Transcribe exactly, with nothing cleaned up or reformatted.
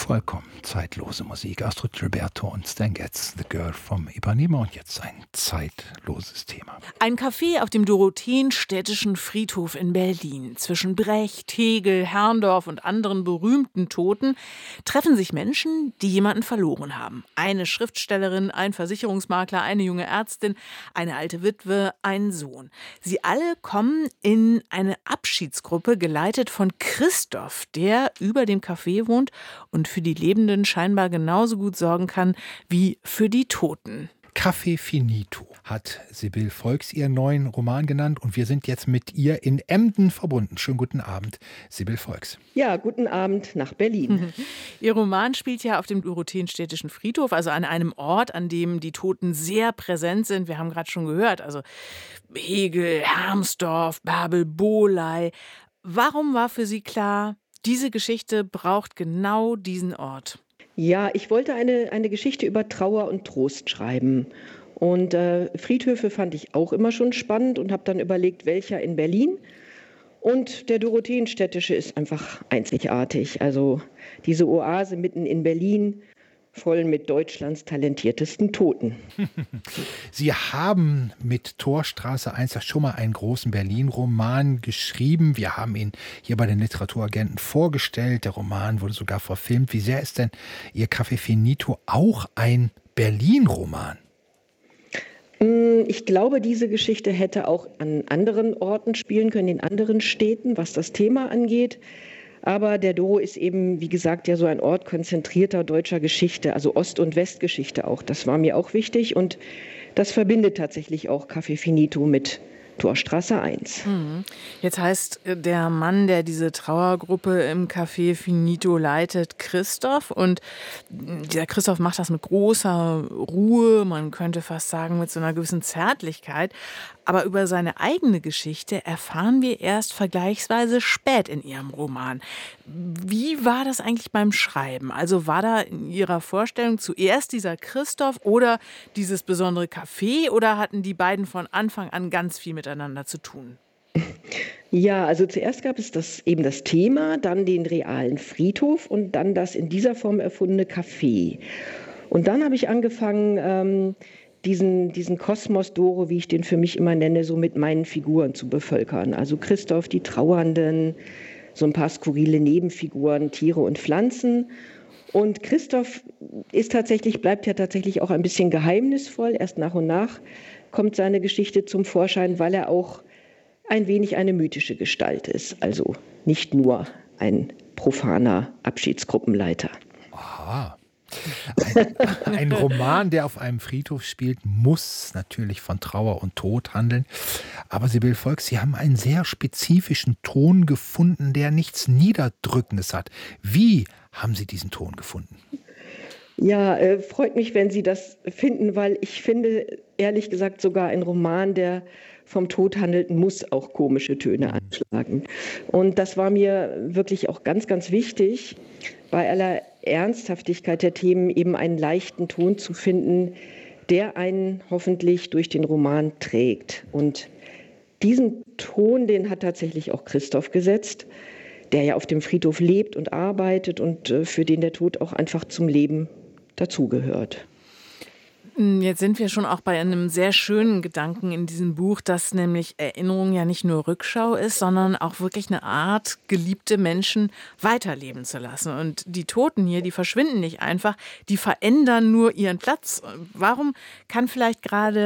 Vollkommen zeitlose Musik. Astrid Gilberto und Stan Getz, The Girl from Ipanema. Und jetzt ein zeitloses Thema. Ein Café auf dem Dorotheenstädtischen Friedhof in Berlin. Zwischen Brecht, Hegel, Herrndorff und anderen berühmten Toten treffen sich Menschen, die jemanden verloren haben. Eine Schriftstellerin, ein Versicherungsmakler, eine junge Ärztin, eine alte Witwe, ein Sohn. Sie alle kommen in eine Abschiedsgruppe, geleitet von Christoph, der über dem Café wohnt und für die Lebenden scheinbar genauso gut sorgen kann wie für die Toten. Café Finito hat Sibylle Volks ihren neuen Roman genannt und wir sind jetzt mit ihr in Emden verbunden. Schönen guten Abend, Sibylle Volks. Ja, guten Abend nach Berlin. Ihr Roman spielt ja auf dem Dorotheenstädtischen Friedhof, also an einem Ort, an dem die Toten sehr präsent sind. Wir haben gerade schon gehört, also Hegel, Hermsdorf, Bärbel, Bohley. Warum war für Sie klar, diese Geschichte braucht genau diesen Ort? Ja, ich wollte eine, eine Geschichte über Trauer und Trost schreiben. Und äh, Friedhöfe fand ich auch immer schon spannend und habe dann überlegt, welcher in Berlin. Und der Dorotheenstädtische ist einfach einzigartig. Also diese Oase mitten in Berlin, voll mit Deutschlands talentiertesten Toten. Sie haben mit Torstraße eins schon mal einen großen Berlin-Roman geschrieben. Wir haben ihn hier bei den Literaturagenten vorgestellt. Der Roman wurde sogar verfilmt. Wie sehr ist denn Ihr Café Finito auch ein Berlin-Roman? Ich glaube, diese Geschichte hätte auch an anderen Orten spielen können, in anderen Städten, was das Thema angeht. Aber der Doro ist eben, wie gesagt, ja so ein Ort konzentrierter deutscher Geschichte, also Ost- und Westgeschichte auch. Das war mir auch wichtig und das verbindet tatsächlich auch Café Finito mit Torstraße eins. Jetzt heißt der Mann, der diese Trauergruppe im Café Finito leitet, Christoph. Und der Christoph macht das mit großer Ruhe, man könnte fast sagen mit so einer gewissen Zärtlichkeit. Aber über seine eigene Geschichte erfahren wir erst vergleichsweise spät in Ihrem Roman. Wie war das eigentlich beim Schreiben? Also war da in Ihrer Vorstellung zuerst dieser Christoph oder dieses besondere Café oder hatten die beiden von Anfang an ganz viel miteinander zu tun? Ja, also zuerst gab es das, eben das Thema, dann den realen Friedhof und dann das in dieser Form erfundene Café. Und dann habe ich angefangen, ähm, diesen, diesen Kosmos Doro, wie ich den für mich immer nenne, so mit meinen Figuren zu bevölkern. Also Christoph, die Trauernden, so ein paar skurrile Nebenfiguren, Tiere und Pflanzen. Und Christoph ist tatsächlich, bleibt ja tatsächlich auch ein bisschen geheimnisvoll. Erst nach und nach kommt seine Geschichte zum Vorschein, weil er auch ein wenig eine mythische Gestalt ist. Also nicht nur ein profaner Abschiedsgruppenleiter. Aha. Ein, ein Roman, der auf einem Friedhof spielt, muss natürlich von Trauer und Tod handeln. Aber Sibylle Volks, Sie haben einen sehr spezifischen Ton gefunden, der nichts Niederdrückendes hat. Wie haben Sie diesen Ton gefunden? Ja, äh, freut mich, wenn Sie das finden, weil ich finde, ehrlich gesagt, sogar ein Roman, der vom Tod handelt, muss auch komische Töne anschlagen. Und das war mir wirklich auch ganz, ganz wichtig, bei aller Ernsthaftigkeit der Themen eben einen leichten Ton zu finden, der einen hoffentlich durch den Roman trägt. Und diesen Ton, den hat tatsächlich auch Christoph gesetzt, der ja auf dem Friedhof lebt und arbeitet und äh, für den der Tod auch einfach zum Leben dazugehört. Jetzt sind wir schon auch bei einem sehr schönen Gedanken in diesem Buch, dass nämlich Erinnerung ja nicht nur Rückschau ist, sondern auch wirklich eine Art, geliebte Menschen weiterleben zu lassen. Und die Toten hier, die verschwinden nicht einfach, die verändern nur ihren Platz. Warum kann vielleicht gerade